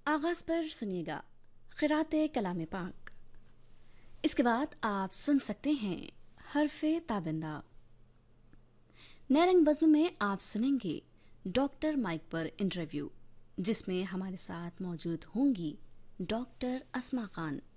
आगाज पर सुनिएगा क़िराते कलाम पाक। इसके बाद आप सुन सकते हैं हरफे ताबिंदा। नैरंग बज़्म में आप सुनेंगे डॉक्टर माइक पर इंटरव्यू, जिसमें हमारे साथ मौजूद होंगी डॉक्टर अस्मा खान।